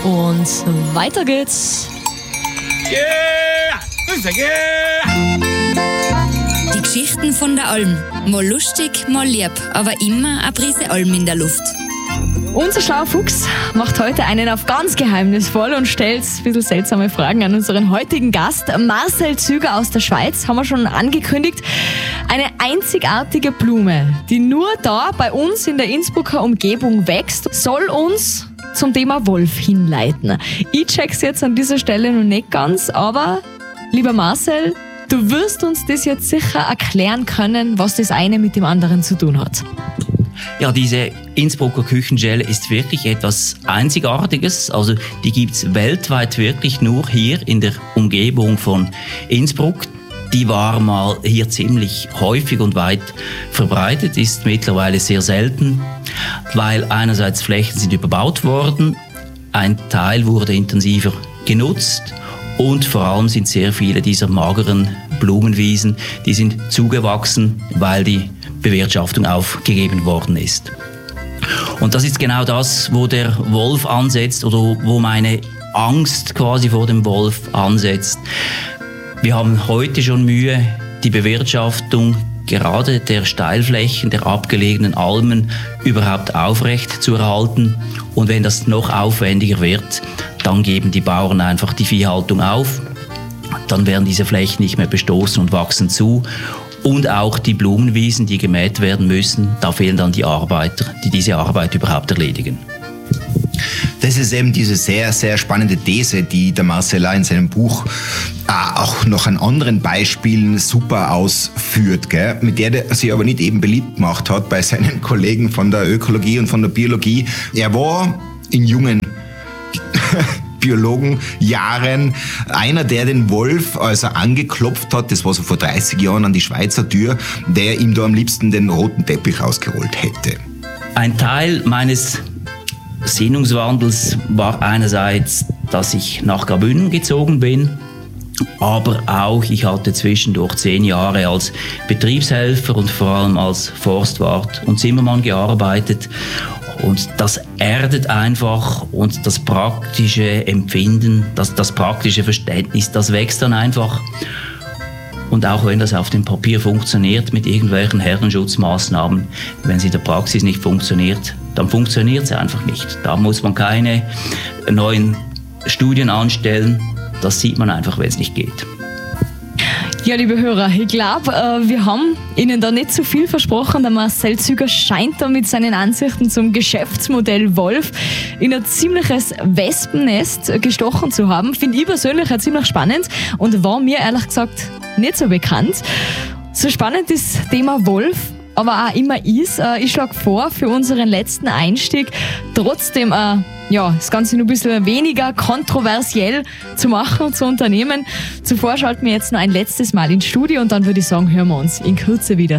Und weiter geht's. Die Geschichten von der Alm. Mal lustig, mal lieb, aber immer eine Prise Alm in der Luft. Unser schlauer Fuchs macht heute einen auf ganz geheimnisvoll und stellt ein bisschen seltsame Fragen an unseren heutigen Gast. Marcel Züger aus der Schweiz, haben wir schon angekündigt. Eine einzigartige Blume, die nur da bei uns in der Innsbrucker Umgebung wächst, soll uns zum Thema Wolf hinleiten. Ich check's jetzt an dieser Stelle noch nicht ganz, aber lieber Marcel, du wirst uns das jetzt sicher erklären können, was das eine mit dem anderen zu tun hat. Ja, diese Innsbrucker Küchenschelle ist wirklich etwas Einzigartiges. Also die gibt's weltweit wirklich nur hier in der Umgebung von Innsbruck. Die war mal hier ziemlich häufig und weit verbreitet, ist mittlerweile sehr selten, weil einerseits Flächen sind überbaut worden, ein Teil wurde intensiver genutzt und vor allem sind sehr viele dieser mageren Blumenwiesen, die sind zugewachsen, weil die Bewirtschaftung aufgegeben worden ist. Und das ist genau das, wo der Wolf ansetzt oder wo meine Angst quasi vor dem Wolf ansetzt. Wir haben heute schon Mühe, die Bewirtschaftung gerade der Steilflächen, der abgelegenen Almen überhaupt aufrecht zu erhalten. Und wenn das noch aufwendiger wird, dann geben die Bauern einfach die Viehhaltung auf. Dann werden diese Flächen nicht mehr bestoßen und wachsen zu. Und auch die Blumenwiesen, die gemäht werden müssen, da fehlen dann die Arbeiter, die diese Arbeit überhaupt erledigen. Das ist eben diese sehr, sehr spannende These, die der Marcel in seinem Buch auch noch an anderen Beispielen super ausführt, gell? Mit der er sich aber nicht eben beliebt gemacht hat bei seinen Kollegen von der Ökologie und von der Biologie. Er war in jungen Biologenjahren einer, der den Wolf, als er angeklopft hat, das war so vor 30 Jahren an die Schweizer Tür, der ihm da am liebsten den roten Teppich ausgerollt hätte. Ein Teil meines Sinnungswandels war einerseits, dass ich nach Graubünden gezogen bin, aber auch, ich hatte zwischendurch 10 Jahre als Betriebshelfer und vor allem als Forstwart und Zimmermann gearbeitet. Und das erdet einfach und das praktische Empfinden, das praktische Verständnis, das wächst dann einfach. Und auch wenn das auf dem Papier funktioniert mit irgendwelchen Herdenschutzmaßnahmen, wenn es in der Praxis nicht funktioniert, dann funktioniert es einfach nicht. Da muss man keine neuen Studien anstellen. Das sieht man einfach, wenn es nicht geht. Ja, liebe Hörer, ich glaube, wir haben Ihnen da nicht zu viel versprochen. Der Marcel Züger scheint da mit seinen Ansichten zum Geschäftsmodell Wolf in ein ziemliches Wespennest gestochen zu haben. Finde ich persönlich auch ziemlich spannend und war mir ehrlich gesagt nicht so bekannt. So spannend das Thema Wolf aber auch immer ist. Ich schlage vor, für unseren letzten Einstieg trotzdem das Ganze noch ein bisschen weniger kontroversiell zu machen und zu unternehmen. Zuvor schalten wir jetzt noch ein letztes Mal ins Studio und dann würde ich sagen, hören wir uns in Kürze wieder.